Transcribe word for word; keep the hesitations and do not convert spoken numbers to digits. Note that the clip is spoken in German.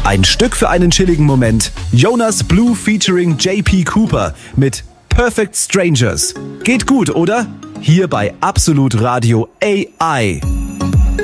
Ein Stück für einen chilligen Moment. Jonas Blue featuring J P Cooper mit Perfect Strangers. Geht gut, oder? Hier bei Absolut Radio A I.